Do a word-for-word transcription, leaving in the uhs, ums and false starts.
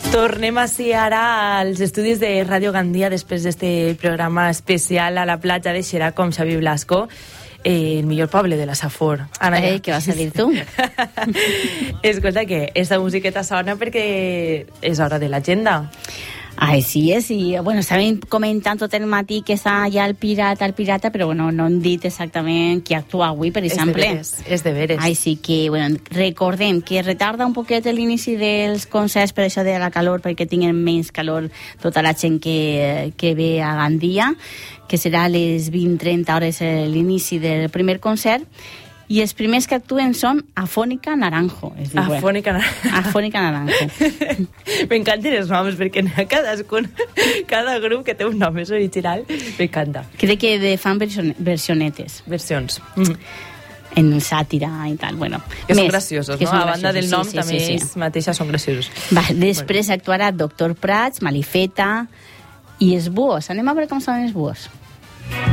Tornem així ara als estudis de Ràdio Gandia després d'este programa especial a la platja de Xeraco com Xavi Blasco, eh, el millor poble de la Safor. Ana, eh, què vas a dir tu? Escolta, que esta musiqueta sona perquè és hora de l'agenda. Ai, sí, eh, sí. Bueno, estàvem comentant tot el matí que està ja el pirata, el pirata, però bueno, no hem dit exactament qui actua avui, per exemple. És de veres, és de veres. Ai, sí que, bueno, recordem que retarda un poquet l'inici dels concerts per això de la calor, perquè tinguen menys calor tota la gent que, que ve a Gandia, que serà a les vint trenta hores l'inici del primer concert. I els primers que actuen són Afònica Naranjo. Es diu, Afònica Naranjo. Afònica Naranjo. M'encanten els noms, perquè cadascun, cada grup que té un nom és original, m'encanta. Crec que de fan version, versionetes. Versions. Mm. En sàtira i tal, bueno. Que són graciosos, no? A banda del nom, sí, sí, també sí, sí. ells mateixes són graciosos. Va, després bueno. actuarà Doctor Prats, Malifeta i els Buos. Anem a veure com són els Buos.